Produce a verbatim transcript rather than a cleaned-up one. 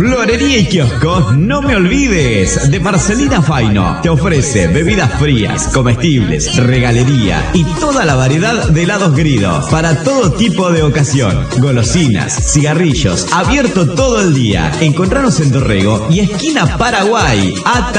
Florería y kiosco, no me olvides, de Marcelina Faino. Te ofrece bebidas frías, comestibles, regalería y toda la variedad de helados Grido para todo tipo de ocasión. Golosinas, cigarrillos, abierto todo el día. Encontranos en Dorrego y esquina Paraguay. Ata